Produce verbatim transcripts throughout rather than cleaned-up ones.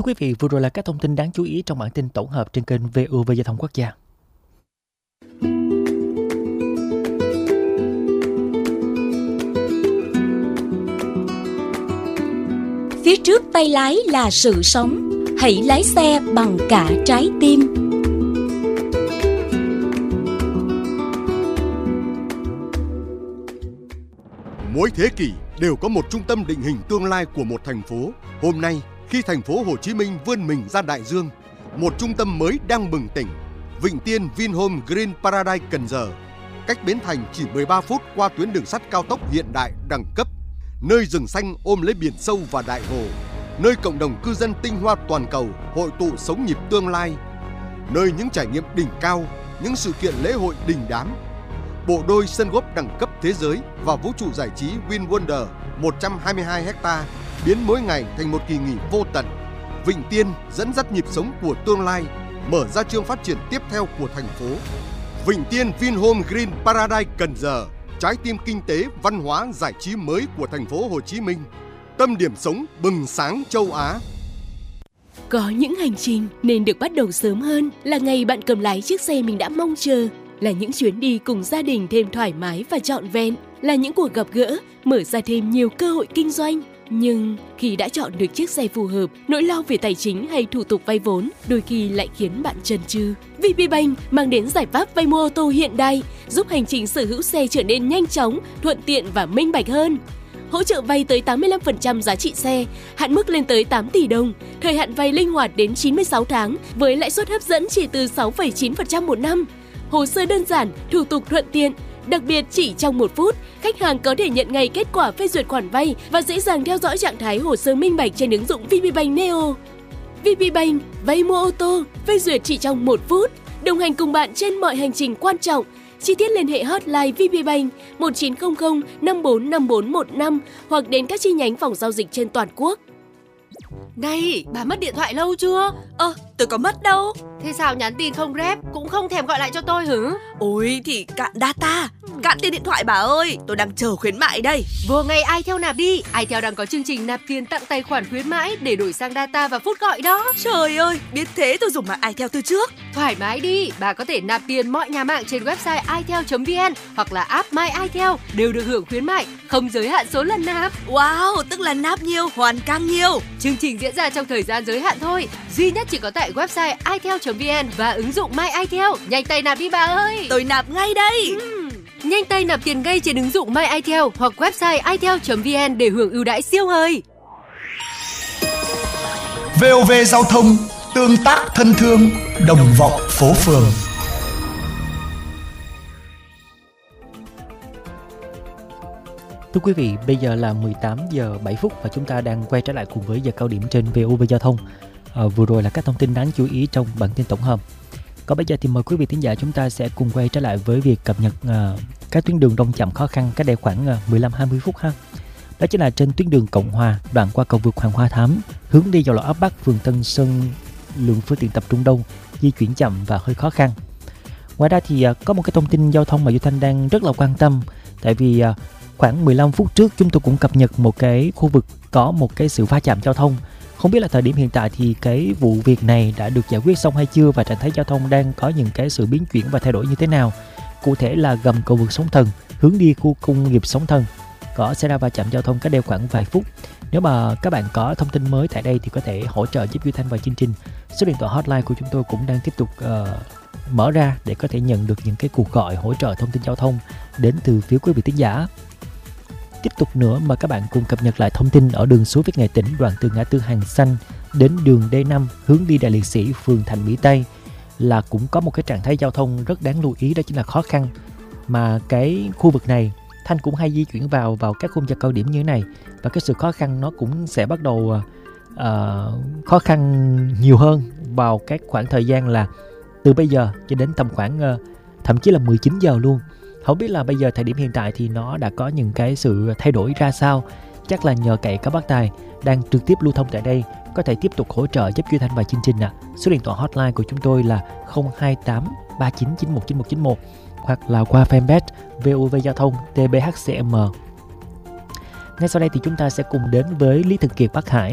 quý vị, vừa rồi là các thông tin đáng chú ý trong bản tin tổng hợp trên kênh vê o vê Giao thông Quốc gia. Phía trước tay lái là sự sống, hãy lái xe bằng cả trái tim. Mỗi thế kỷ đều có một trung tâm định hình tương lai của một thành phố. Hôm nay, khi thành phố Hồ Chí Minh vươn mình ra đại dương, một trung tâm mới đang bừng tỉnh. Vịnh Tiên Vinhome Green Paradise Cần Giờ, cách Bến Thành chỉ mười ba phút qua tuyến đường sắt cao tốc hiện đại đẳng cấp. Nơi rừng xanh ôm lấy biển sâu và đại hồ, nơi cộng đồng cư dân tinh hoa toàn cầu hội tụ sống nhịp tương lai, nơi những trải nghiệm đỉnh cao, những sự kiện lễ hội đình đám. Bộ đôi sân golf đẳng cấp thế giới và vũ trụ giải trí Win Wonder một trăm hai mươi hai héc-ta biến mỗi ngày thành một kỳ nghỉ vô tận. Vịnh Tiên dẫn dắt nhịp sống của tương lai, mở ra chương phát triển tiếp theo của thành phố. Vịnh Tiên Vinhome Green Paradise Cần Giờ, trái tim kinh tế, văn hóa, giải trí mới của thành phố Hồ Chí Minh, tâm điểm sống bừng sáng châu Á. Có những hành trình nên được bắt đầu sớm hơn là ngày bạn cầm lái chiếc xe mình đã mong chờ, là những chuyến đi cùng gia đình thêm thoải mái và trọn vẹn, là những cuộc gặp gỡ mở ra thêm nhiều cơ hội kinh doanh. Nhưng khi đã chọn được chiếc xe phù hợp, nỗi lo về tài chính hay thủ tục vay vốn đôi khi lại khiến bạn chần chừ. vê pê Bank mang đến giải pháp vay mua ô tô hiện đại, giúp hành trình sở hữu xe trở nên nhanh chóng, thuận tiện và minh bạch hơn. Hỗ trợ vay tới tám mươi lăm phần trăm giá trị xe, hạn mức lên tới tám tỷ đồng, thời hạn vay linh hoạt đến chín mươi sáu tháng với lãi suất hấp dẫn chỉ từ sáu phẩy chín phần trăm một năm. Hồ sơ đơn giản, thủ tục thuận tiện. Đặc biệt, chỉ trong một phút, khách hàng có thể nhận ngay kết quả phê duyệt khoản vay và dễ dàng theo dõi trạng thái hồ sơ minh bạch trên ứng dụng vê pê Bank Neo. vê pê Bank, vay mua ô tô, phê duyệt chỉ trong một phút, đồng hành cùng bạn trên mọi hành trình quan trọng. Chi tiết liên hệ hotline vê pê Bank một chín không không năm bốn năm bốn một năm hoặc đến các chi nhánh phòng giao dịch trên toàn quốc. Này, bà mất điện thoại lâu chưa? Ơ, tôi có mất đâu. Thế sao nhắn tin không rep, cũng không thèm gọi lại cho tôi hử? Ôi thì cạn data, cạn tiền điện thoại bà ơi, tôi đang chờ khuyến mại đây. Vừa ngày iTel nạp đi, iTel đang có chương trình nạp tiền tặng tài khoản khuyến mãi để đổi sang data và phút gọi đó. Trời ơi, biết thế tôi dùng mạng iTel từ trước. Thoải mái đi, bà có thể nạp tiền mọi nhà mạng trên website itel chấm vn hoặc là app My iTel đều được hưởng khuyến mại, không giới hạn số lần nạp. Wow, tức là nạp nhiều, hoàn càng nhiều. Chương trình diễn ra trong thời gian giới hạn thôi, duy nhất chỉ có tại website itel chấm vn và ứng dụng My iTel. Nhanh tay nạp đi bà ơi. Tôi nạp ngay đây. Uhm. Nhanh tay nạp tiền ngay trên ứng dụng My iTel hoặc website itel chấm vn để hưởng ưu đãi siêu hời. vê o vê Giao thông, tương tác thân thương, đồng vọng phố phường. Thưa quý vị, bây giờ là mười tám giờ bảy phút và chúng ta đang quay trở lại cùng với giờ cao điểm trên vê o vê Giao thông. À, vừa rồi là các thông tin đáng chú ý trong bản tin tổng hợp. Còn bây giờ thì mời quý vị thính giả chúng ta sẽ cùng quay trở lại với việc cập nhật uh, các tuyến đường đông chậm khó khăn cách đây khoảng uh, mười lăm đến hai mươi phút ha. Đó chính là trên tuyến đường Cộng Hòa, đoạn qua cầu vượt Hoàng Hoa Thám, hướng đi vào lộ ấp Bắc, phường Tân Sơn, lượng phương tiện tập trung đông, di chuyển chậm và hơi khó khăn. Ngoài ra thì uh, có một cái thông tin giao thông mà Duy Thanh đang rất là quan tâm, tại vì uh, khoảng mười lăm phút trước chúng tôi cũng cập nhật một cái khu vực có một cái sự va chạm giao thông. Không biết là thời điểm hiện tại thì cái vụ việc này đã được giải quyết xong hay chưa và trạng thái giao thông đang có những cái sự biến chuyển và thay đổi như thế nào. Cụ thể là gầm cầu vượt Sóng Thần, hướng đi khu công nghiệp Sóng Thần có xảy ra va chạm giao thông cách đây khoảng vài phút. Nếu mà các bạn có thông tin mới tại đây thì có thể hỗ trợ giúp Duy Thanh và chương trình. Số điện thoại hotline của chúng tôi cũng đang tiếp tục uh, mở ra để có thể nhận được những cái cuộc gọi hỗ trợ thông tin giao thông đến từ phía quý vị thính giả. Tiếp tục nữa mà các bạn cùng cập nhật lại thông tin ở đường Suối Viết Nghệ Tỉnh, đoạn từ ngã tư Hàng Xanh đến đường D năm hướng đi Đại Liệt Sĩ, phường Thành Mỹ Tây là cũng có một cái trạng thái giao thông rất đáng lưu ý, đó chính là khó khăn. Mà cái khu vực này Thanh cũng hay di chuyển vào vào các khung giờ cao điểm như thế này và cái sự khó khăn nó cũng sẽ bắt đầu uh, khó khăn nhiều hơn vào các khoảng thời gian là từ bây giờ cho đến tầm khoảng uh, thậm chí là mười chín giờ luôn. Không biết là bây giờ thời điểm hiện tại thì nó đã có những cái sự thay đổi ra sao. Chắc là nhờ cậy các bác tài đang trực tiếp lưu thông tại đây có thể tiếp tục hỗ trợ giúp Duy Thanh và chương trình ạ. À. Số điện thoại hotline của chúng tôi là không hai tám ba chín chín một chín một chín một hoặc là qua fanpage vê o vê Giao thông tê bê hát xê em. Ngay sau đây thì chúng ta sẽ cùng đến với Lý Thường Kiệt Bắc Hải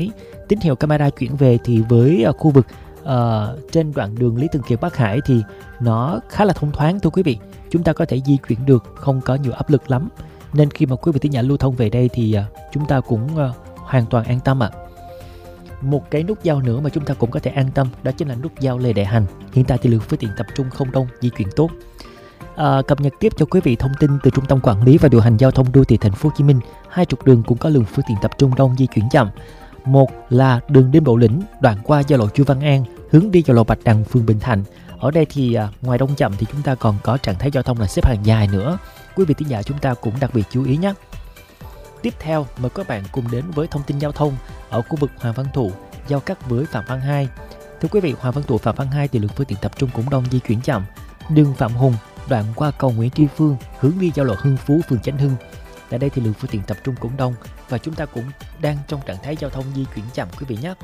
Tín hiệu camera chuyển về thì với uh, khu vực uh, trên đoạn đường Lý Thường Kiệt Bắc Hải thì nó khá là thông thoáng thưa quý vị. Chúng ta có thể di chuyển được, không có nhiều áp lực lắm. Nên khi mà quý vị thính giả lưu thông về đây thì uh, chúng ta cũng uh, hoàn toàn an tâm ạ. À. Một cái nút giao nữa mà chúng ta cũng có thể an tâm đó chính là nút giao Lê Đại Hành. Hiện tại thì lượng phương tiện tập trung không đông, di chuyển tốt. À, cập nhật tiếp cho quý vị thông tin từ Trung tâm Quản lý và Điều hành Giao thông Đô thị Thành phố Hồ Chí Minh. Hai trục đường cũng có lượng phương tiện tập trung đông, di chuyển chậm. Một là đường Đinh Bộ Lĩnh đoạn qua giao lộ Chu Văn An hướng đi giao lộ Bạch Đằng, phường Bình Thạnh. Ở đây thì à, ngoài đông chậm thì chúng ta còn có trạng thái giao thông là xếp hàng dài nữa. Quý vị thính giả chúng ta cũng đặc biệt chú ý nhé. Tiếp theo mời các bạn cùng đến với thông tin giao thông ở khu vực Hoàng Văn Thụ giao cắt với Phạm Văn Hai. Thưa quý vị, Hoàng Văn Thụ Phạm Văn Hai thì lượng phương tiện tập trung cũng đông, di chuyển chậm. Đường Phạm Hùng đoạn qua cầu Nguyễn Tri Phương hướng đi giao lộ Hưng Phú, phường Chánh Hưng. Tại đây thì lượng phương tiện tập trung cũng đông và chúng ta cũng đang trong trạng thái giao thông di chuyển chậm quý vị nhé.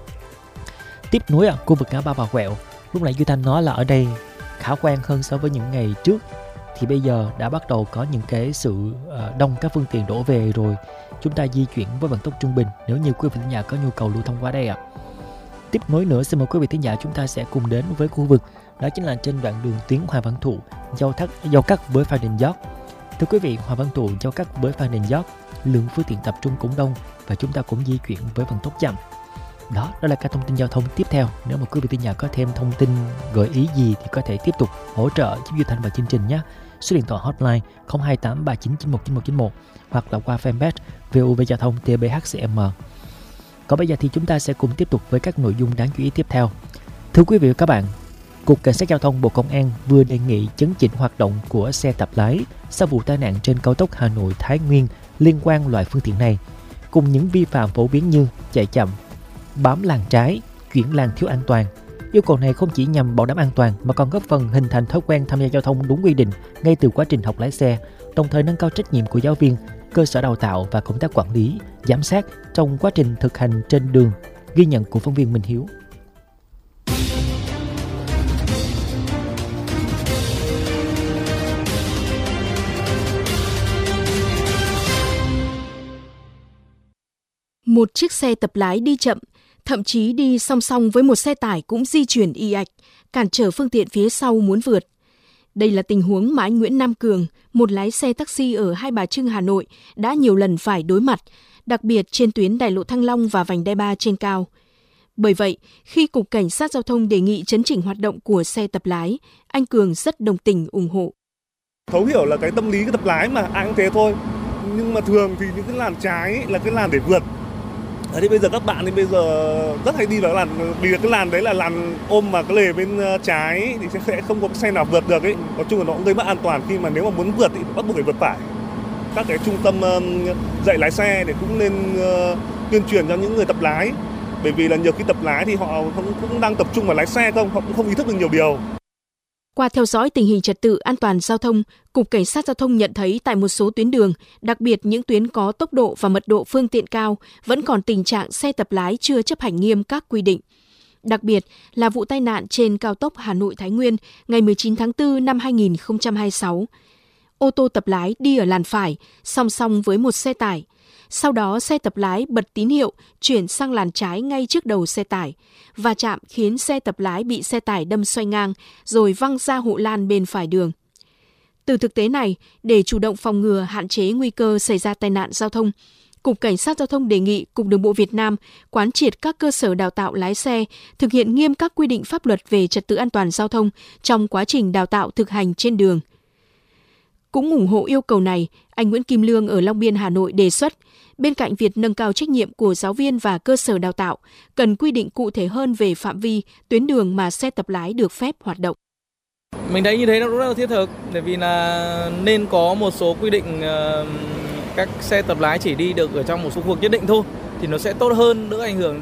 Tiếp nối ở khu vực ngã ba Bà Quẹo, lúc nãy Duy Thanh nói là ở đây khả quan hơn so với những ngày trước, thì bây giờ đã bắt đầu có những cái sự uh, đông các phương tiện đổ về rồi. Chúng ta di chuyển với vận tốc trung bình nếu như quý vị thính giả có nhu cầu lưu thông qua đây ạ. À. Tiếp nối nữa, xin mời quý vị thính giả chúng ta sẽ cùng đến với khu vực đó chính là trên đoạn đường tuyến Hoàng Văn Thụ giao thắt giao cắt với Phan Đình Giót. Thưa quý vị, Hoàng Văn Thụ giao cắt với Phan Đình Giót, lượng phương tiện tập trung cũng đông và chúng ta cũng di chuyển với vận tốc chậm. Đó, đó là các thông tin giao thông tiếp theo. Nếu mà quý vị thính giả có thêm thông tin gợi ý gì thì có thể tiếp tục hỗ trợ giúp Duy Thanh và chương trình nhé. Số điện thoại hotline không hai tám ba chín chín một chín một chín một hoặc là qua fanpage vê o vê Giao thông tê bê hát xê em. Còn bây giờ thì chúng ta sẽ cùng tiếp tục với các nội dung đáng chú ý tiếp theo. Thưa quý vị và các bạn, Cục Cảnh sát Giao thông Bộ Công an vừa đề nghị chấn chỉnh hoạt động của xe tập lái sau vụ tai nạn trên cao tốc Hà Nội - Thái Nguyên liên quan loại phương tiện này, cùng những vi phạm phổ biến như chạy chậm, bám làn trái, chuyển làn thiếu an toàn. Yêu cầu này không chỉ nhằm bảo đảm an toàn mà còn góp phần hình thành thói quen tham gia giao thông đúng quy định ngay từ quá trình học lái xe, đồng thời nâng cao trách nhiệm của giáo viên, cơ sở đào tạo và công tác quản lý, giám sát trong quá trình thực hành trên đường. Ghi nhận của phóng viên Minh Hiếu. Một chiếc xe tập lái đi chậm, thậm chí đi song song với một xe tải cũng di chuyển ì ạch, cản trở phương tiện phía sau muốn vượt. Đây là tình huống mà anh Nguyễn Nam Cường, một lái xe taxi ở Hai Bà Trưng, Hà Nội, đã nhiều lần phải đối mặt, đặc biệt trên tuyến đại lộ Thăng Long và vành đai ba trên cao. Bởi vậy, khi Cục Cảnh sát Giao thông đề nghị chấn chỉnh hoạt động của xe tập lái, anh Cường rất đồng tình ủng hộ. Thấu hiểu là cái tâm lý cái tập lái mà ai cũng thế thôi, nhưng mà thường thì những cái làn trái là cái làn để vượt. Thế thì bây giờ các bạn thì bây giờ rất hay đi vào làn, vì cái làn đấy là làn ôm mà cái lề bên trái thì sẽ không có xe nào vượt được ấy. Nói chung là nó cũng gây mất an toàn khi mà nếu mà muốn vượt thì bắt buộc phải vượt phải. Các cái trung tâm dạy lái xe thì cũng nên tuyên truyền cho những người tập lái, bởi vì là nhiều khi tập lái thì họ cũng đang tập trung vào lái xe không, họ cũng không ý thức được nhiều điều. Qua theo dõi tình hình trật tự an toàn giao thông, Cục Cảnh sát Giao thông nhận thấy tại một số tuyến đường, đặc biệt những tuyến có tốc độ và mật độ phương tiện cao, vẫn còn tình trạng xe tập lái chưa chấp hành nghiêm các quy định. Đặc biệt là vụ tai nạn trên cao tốc Hà Nội - Thái Nguyên ngày mười chín tháng tư năm hai nghìn không trăm hai mươi sáu. Ô tô tập lái đi ở làn phải, song song với một xe tải. Sau đó xe tập lái bật tín hiệu chuyển sang làn trái ngay trước đầu xe tải, va chạm khiến xe tập lái bị xe tải đâm xoay ngang rồi văng ra hộ lan bên phải đường. Từ thực tế này, để chủ động phòng ngừa hạn chế nguy cơ xảy ra tai nạn giao thông, Cục Cảnh sát Giao thông đề nghị Cục Đường bộ Việt Nam quán triệt các cơ sở đào tạo lái xe thực hiện nghiêm các quy định pháp luật về trật tự an toàn giao thông trong quá trình đào tạo thực hành trên đường. Cũng ủng hộ yêu cầu này, anh Nguyễn Kim Lương ở Long Biên, Hà Nội đề xuất, bên cạnh việc nâng cao trách nhiệm của giáo viên và cơ sở đào tạo, cần quy định cụ thể hơn về phạm vi, tuyến đường mà xe tập lái được phép hoạt động. Mình thấy như thế nó rất là thiết thực, bởi vì là nên có một số quy định uh, các xe tập lái chỉ đi được ở trong một số khu vực nhất định thôi, thì nó sẽ tốt hơn, đỡ ảnh hưởng